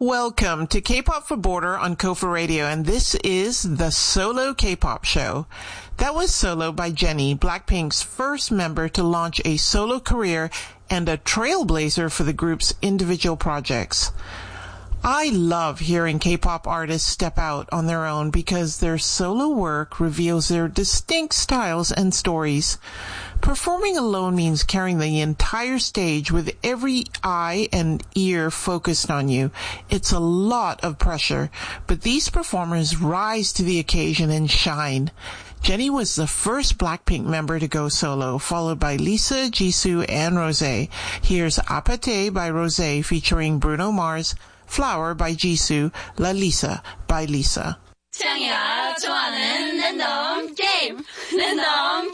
Welcome to K-Pop for Border on Kofa Radio, and this is the Solo K-Pop Show. That was Solo by Jennie, Blackpink's first member to launch a solo career and a trailblazer for the group's individual projects. I love hearing K-pop artists step out on their own because their solo work reveals their distinct styles and stories. Performing alone means carrying the entire stage with every eye and ear focused on you. It's a lot of pressure, but these performers rise to the occasion and shine. Jennie was the first Blackpink member to go solo, followed by Lisa, Jisoo, and Rosé. Here's Apate by Rosé featuring Bruno Mars, Flower by Jisoo, La Lisa by Lisa. 창이가 좋아하는 랜덤 게임 랜덤